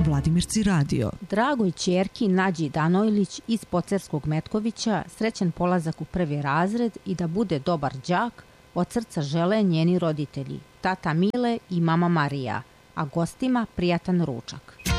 Vladimirci radio. Dragoj ćerki Nađi Danojlić iz Pocerskog Metkovića srećan polazak u prvi razred i da bude dobar đak od srca žele njeni roditelji, tata Mile i mama Marija, a gostima prijatan ručak.